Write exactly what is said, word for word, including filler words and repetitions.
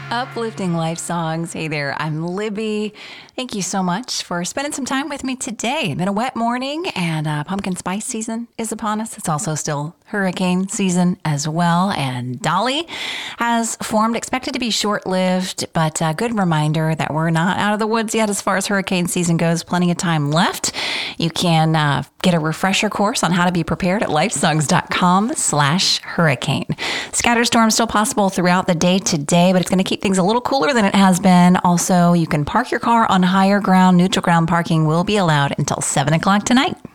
Uplifting Life Songs. Hey there, I'm Libby. Thank you so much for spending some time with me today. It's been a wet morning and uh, pumpkin spice season is upon us. It's also still hurricane season as well. And Dolly has formed, expected to be short-lived, but a good reminder that we're not out of the woods yet as far as hurricane season goes. Plenty of time left. You can uh, get a refresher course on how to be prepared at lifesongs.com slash hurricane. Scattered storms still possible throughout the day today, but it's going to keep things a little cooler than it has been. Also, you can park your car on higher ground. Neutral ground parking will be allowed until seven o'clock tonight.